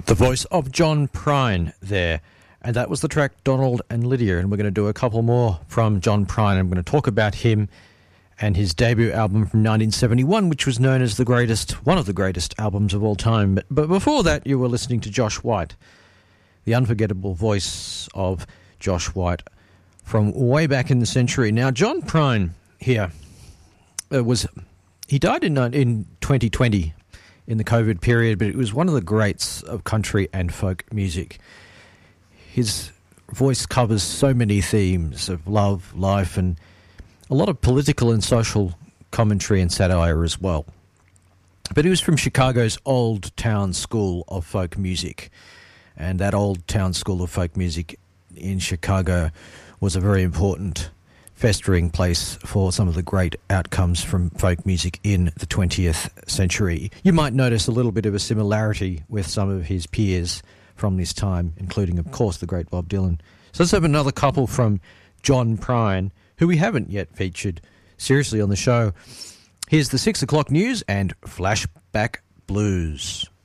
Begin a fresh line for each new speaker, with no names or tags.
The voice of John Prine there. And that was the track Donald and Lydia. And we're going to do a couple more from John Prine. I'm going to talk about him and his debut album from 1971, which was known as one of the greatest albums of all time. But before that, you were listening to Josh White, the unforgettable voice of Josh White from way back in the century. Now, John Prine here he died in 2020 in the COVID period, but it was one of the greats of country and folk music. His voice covers so many themes of love, life, and a lot of political and social commentary and satire as well. But he was from Chicago's Old Town School of Folk Music, and that Old Town School of Folk Music in Chicago was a very important festering place for some of the great outcomes from folk music in the 20th century. You might notice a little bit of a similarity with some of his peers from this time, including, of course, the great Bob Dylan. So let's have another couple from John Prine, who we haven't yet featured seriously on the show. Here's the 6 o'clock news and Flashback Blues.